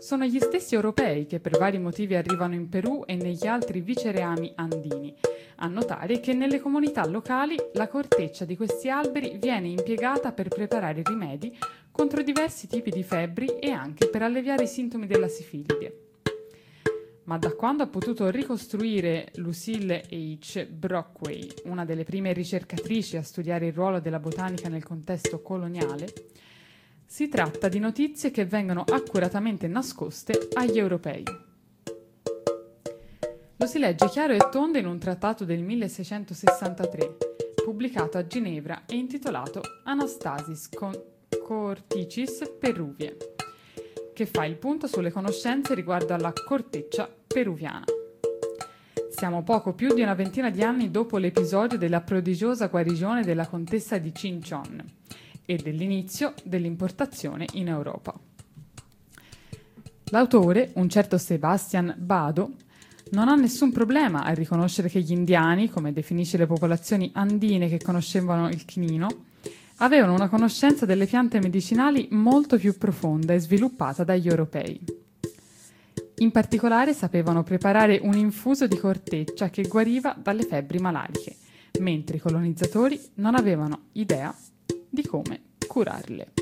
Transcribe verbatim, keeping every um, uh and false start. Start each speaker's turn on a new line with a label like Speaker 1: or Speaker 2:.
Speaker 1: Sono gli stessi europei che per vari motivi arrivano in Perù e negli altri vicereami andini a notare che nelle comunità locali la corteccia di questi alberi viene impiegata per preparare rimedi contro diversi tipi di febbri e anche per alleviare i sintomi della sifilide. Ma da quando ha potuto ricostruire Lucille H. Brockway, una delle prime ricercatrici a studiare il ruolo della botanica nel contesto coloniale, si tratta di notizie che vengono accuratamente nascoste agli europei. Lo si legge chiaro e tondo in un trattato del milleseicentosessantatré, pubblicato a Ginevra e intitolato Anastasis Corticis Peruvie, che fa il punto sulle conoscenze riguardo alla corteccia peruviana. Siamo poco più di una ventina di anni dopo l'episodio della prodigiosa guarigione della contessa di Chinchon e dell'inizio dell'importazione in Europa. L'autore, un certo Sebastian Bado, non ha nessun problema a riconoscere che gli indiani, come definisce le popolazioni andine che conoscevano il chinino, avevano una conoscenza delle piante medicinali molto più profonda e sviluppata dagli europei. In particolare sapevano preparare un infuso di corteccia che guariva dalle febbri malaliche, mentre i colonizzatori non avevano idea di come curarle.